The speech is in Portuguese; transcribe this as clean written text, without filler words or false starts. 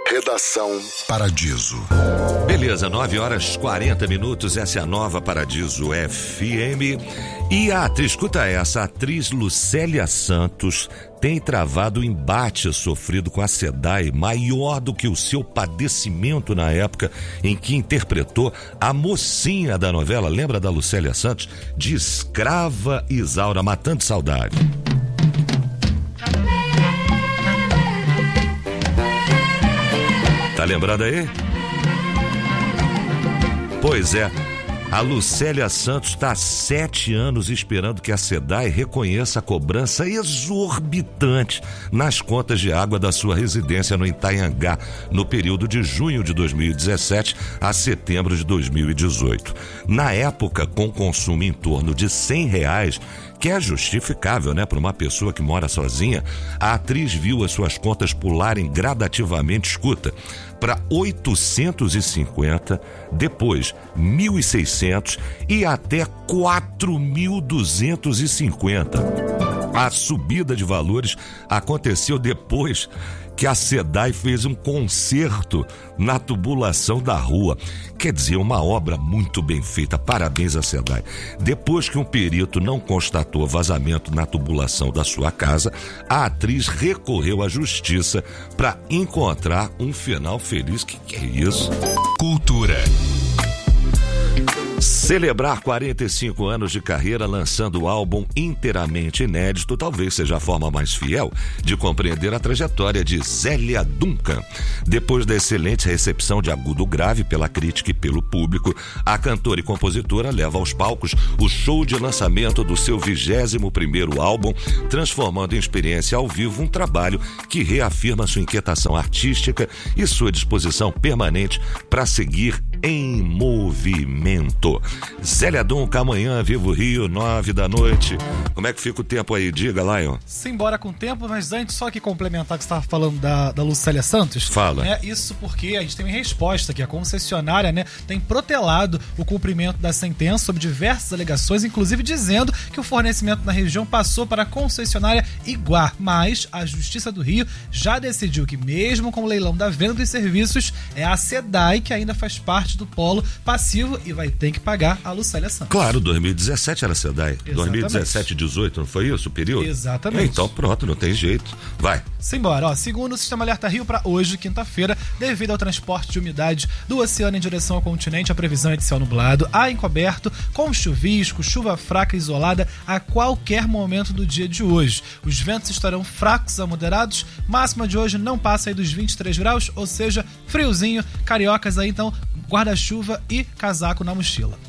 Redação Paradiso. Beleza, 9h40, essa é a Nova Paradiso FM. E a atriz, escuta essa, a atriz Lucélia Santos tem travado o embate sofrido com a SEDAI maior do que o seu padecimento na época em que interpretou a mocinha da novela, lembra da Lucélia Santos? De Escrava Isaura, matando saudade. Tá lembrado aí? Pois é, a Lucélia Santos está há 7 anos esperando que a SEDAI reconheça a cobrança exorbitante nas contas de água da sua residência no Itanhangá, no período de junho de 2017 a setembro de 2018. Na época, com consumo em torno de R$100, que é justificável, né, para uma pessoa que mora sozinha, a atriz viu as suas contas pularem gradativamente, escuta, para 850, depois 1.600 e até 4.250. A subida de valores aconteceu depois que a SEDAI fez um conserto na tubulação da rua. Quer dizer, uma obra muito bem feita. Parabéns à SEDAI. Depois que um perito não constatou vazamento na tubulação da sua casa, a atriz recorreu à justiça para encontrar um final feliz. Que é isso? Cultura. Celebrar 45 anos de carreira lançando o álbum inteiramente inédito talvez seja a forma mais fiel de compreender a trajetória de Zélia Duncan. Depois da excelente recepção de Agudo Grave pela crítica e pelo público, a cantora e compositora leva aos palcos o show de lançamento do seu 21º álbum, transformando em experiência ao vivo um trabalho que reafirma sua inquietação artística e sua disposição permanente para seguir em movimento. Zélia Duncan, amanhã, Vivo Rio, 9h. Como é que fica o tempo aí? Diga, Lion. Simbora com o tempo, mas antes só que complementar que você estava falando da Lucélia Santos. Fala. Isso porque a gente tem uma resposta aqui. A concessionária, tem protelado o cumprimento da sentença sobre diversas alegações, inclusive dizendo que o fornecimento na região passou para a concessionária Iguar. Mas a Justiça do Rio já decidiu que mesmo com o leilão da venda dos serviços, é a SEDAI que ainda faz parte do polo passivo e vai ter que pagar a Lucélia Santos. Claro, 2017 era SEDAI. 2017 e 18, não foi isso o período? Exatamente. Então pronto, não tem jeito. Vai. Simbora, segundo o Sistema Alerta Rio para hoje, quinta-feira, devido ao transporte de umidade do oceano em direção ao continente, a previsão é de céu nublado, a encoberto, com chuvisco, chuva fraca e isolada a qualquer momento do dia de hoje. Os ventos estarão fracos a moderados, máxima de hoje não passa aí dos 23 graus, ou seja, friozinho, cariocas aí então, guarda-chuva e casaco na mochila.